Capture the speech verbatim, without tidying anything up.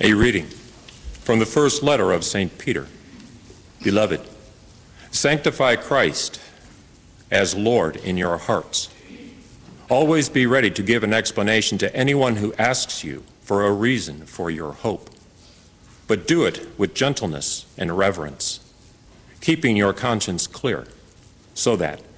A reading from the first letter of Saint Peter. Beloved, sanctify Christ as Lord in your hearts. Always be ready to give an explanation to anyone who asks you for a reason for your hope. But do it with gentleness and reverence, keeping your conscience clear, so that,